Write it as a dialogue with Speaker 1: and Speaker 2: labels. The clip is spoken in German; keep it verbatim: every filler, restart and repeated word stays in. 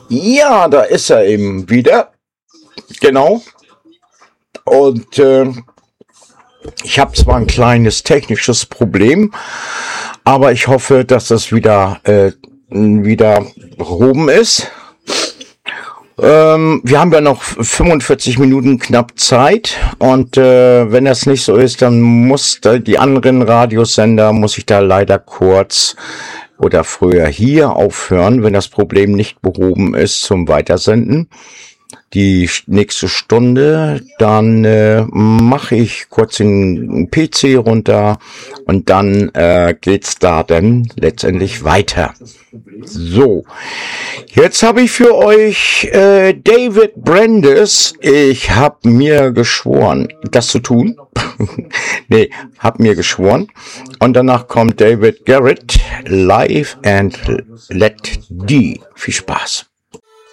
Speaker 1: Ja, da ist er eben wieder. Genau. Und äh, ich habe zwar ein kleines technisches Problem, aber ich hoffe, dass das wieder, äh, wieder behoben ist. Ähm, wir haben ja noch fünfundvierzig Minuten knapp Zeit und äh, wenn das nicht so ist, dann muss da die anderen Radiosender, muss ich da leider kurz oder früher hier aufhören, wenn das Problem nicht behoben ist zum Weitersenden. Die nächste Stunde, dann äh, mache ich kurz den P C runter und dann äh, geht's da dann letztendlich weiter. So, jetzt habe ich für euch äh, David Brandes. Ich habe mir geschworen, das zu tun. nee, habe mir geschworen. Und danach kommt David Garrett, Live and Let D. Viel Spaß.